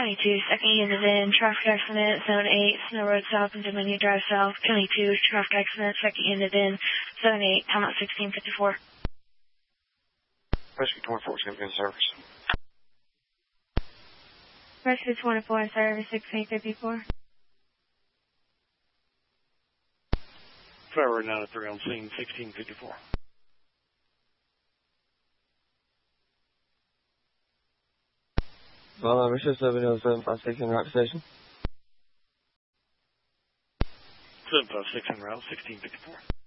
22, second unit in, traffic accident, zone 8, Snow Road South and Dominion Drive South. 22, traffic accident, second unit in, zone 8, time out 1654. Rescue 24 is going to be in service. Rescue 24 in service, 1654. February 903 on scene, 1654. Well, Richard 70756 en route to station. 756 en route, 1654.